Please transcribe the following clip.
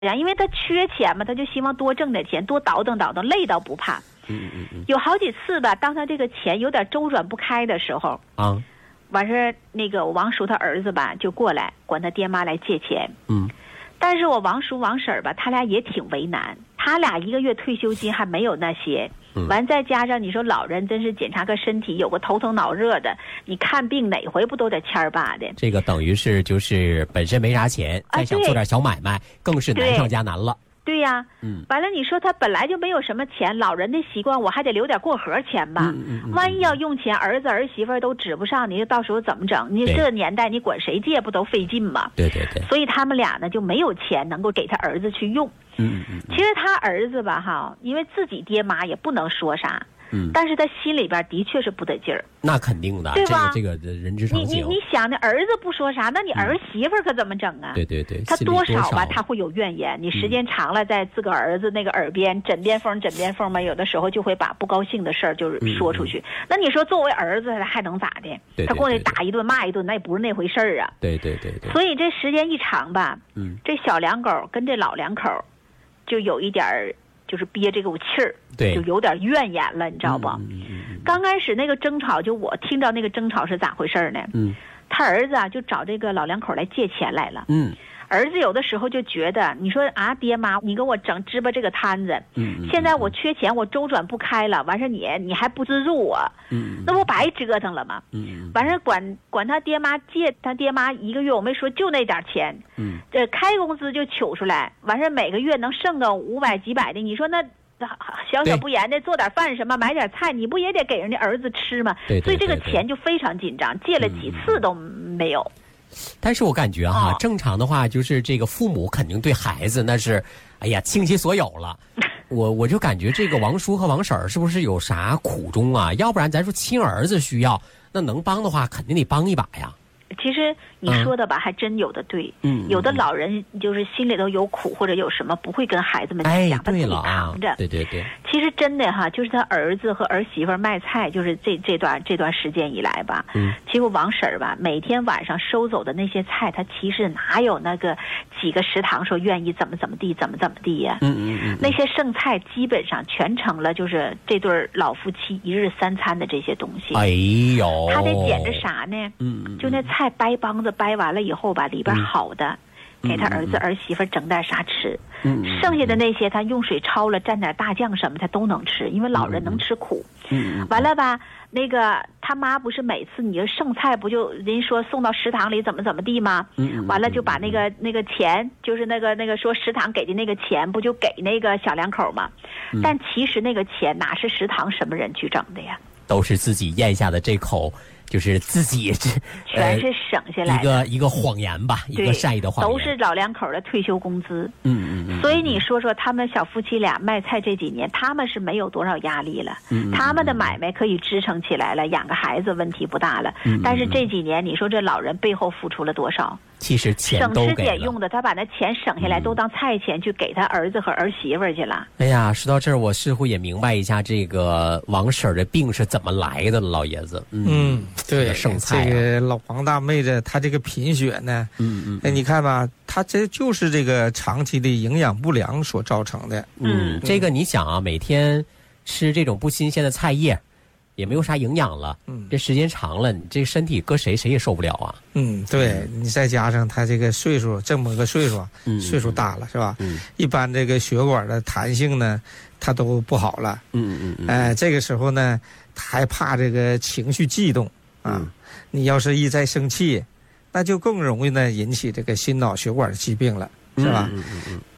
因为他缺钱嘛，他就希望多挣点钱，多倒腾倒腾，累倒不怕。有好几次吧，当他这个钱有点周转不开的时候啊，完事那个我王叔他儿子吧就过来管他爹妈来借钱。但是我王叔王婶吧，他俩也挺为难，他俩一个月退休金还没有那些。完再加上你说老人真是检查个身体有个头疼脑热的，你看病哪回不都得千儿八的？ 这个等于是就是本身没啥钱，再想做点小买卖，更是难上加难了。 对呀，完了你说他本来就没有什么钱，老人的习惯我还得留点过河钱吧。万一要用钱，儿子儿媳妇都指不上，你到时候怎么整？你这个年代你管谁借不都费劲吗？ 对对对。 所以他们俩呢就没有钱能够给他儿子去用。其实他儿子吧哈，因为自己爹妈也不能说啥。但是他心里边的确是不得劲儿。 那肯定的， 对吧？ 这个人之常情。 你想的儿子不说啥，那你儿媳妇可怎么整啊？ 对对对， 他多少吧，他会有怨言。你时间长了，在自个儿子那个耳边枕边风嘛，有的时候就会把不高兴的事儿就是说出去。那你说作为儿子还能咋的？他过来打一顿骂一顿，那也不是那回事儿啊。 对对对对。 所以这时间一长吧，这小两口跟这老两口就有一点儿。就是憋这股气儿，就有点怨言了，你知道不？刚开始那个争吵，就我听着那个争吵是咋回事呢？他儿子啊就找这个老两口来借钱来了。儿子有的时候就觉得，你说啊，爹妈，你给我整支巴这个摊子，现在我缺钱，我周转不开了，完事你还不资助我，那不白折腾了吗？完事管他爹妈借，他爹妈一个月我没说就那点钱，开工资就取出来，完事每个月能剩个500几百的，你说那小不言的做点饭什么，买点菜，你不也得给人家儿子吃吗？所以这个钱就非常紧张，借了几次都没有。 但是我感觉哈，正常的话就是这个父母肯定对孩子那是，哎呀倾其所有了。我就感觉这个王叔和王婶是不是有啥苦衷啊？要不然咱说亲儿子需要，那能帮的话肯定得帮一把呀。 其实你说的吧，还真有的对。有的老人就是心里头有苦或者有什么，不会跟孩子们讲，他自己扛着。 对对对。 其实真的哈，就是他儿子和儿媳妇卖菜，就是这段时间以来吧。其实王婶吧，每天晚上收走的那些菜，他其实哪有那个几个食堂说愿意怎么地呀？那些剩菜基本上全成了就是这对老夫妻1日3餐的这些东西。 哎呦， 他得捡着啥呢？就那菜掰帮子掰完了以后吧，里边好的给他儿子儿媳妇整点啥吃，剩下的那些他用水焯了蘸点大酱什么他都能吃，因为老人能吃苦。完了吧，那个他妈不是每次你就剩菜不就人说送到食堂里怎么地吗？完了就把那个钱，就是那个说食堂给的那个钱不就给那个小两口吗？但其实那个钱哪是食堂什么人去整的呀？ 都是自己咽下的这口。就是自己全是省下来的一个谎言吧，一个善意的谎言， 都是老两口的退休工资。所以你说他们小夫妻俩卖菜这几年，他们是没有多少压力了，他们的买卖可以支撑起来了，养个孩子问题不大了。但是这几年，你说这老人背后付出了多少？ 其实钱都给了， 省吃俭用的，他把那钱省下来都当菜钱去给他儿子和儿媳妇去了。 哎呀，说到这儿，我似乎也明白一下这个王婶的病是怎么来的了，老爷子。 对， 剩菜这个老王大妹子，她这个贫血呢，你看吧，她这就是这个长期的营养不良所造成的。 这个你想啊，每天吃这种不新鲜的菜叶。也没有啥营养了，这时间长了，你这身体搁谁也受不了啊。 对，你再加上他这个岁数，这么个岁数大了是吧？一般这个血管的弹性呢，它都不好了。这个时候呢，他还怕这个情绪激动啊。你要是一再生气，那就更容易呢引起这个心脑血管的疾病了，是吧？